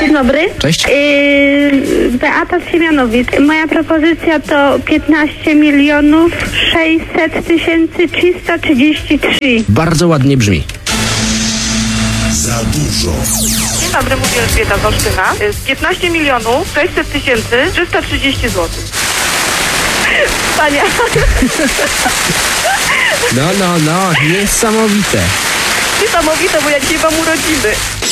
Dzień dobry. Cześć. Beata z Siemianowic. Moja propozycja to 15 milionów 600 tysięcy 333. Bardzo ładnie brzmi. Za dużo. Dzień dobry, mówi Elżbieta z Olsztyna. 15 milionów 600 tysięcy 330 zł. Panie. No, niesamowite. Niesamowite, bo ja dzisiaj mam urodziny.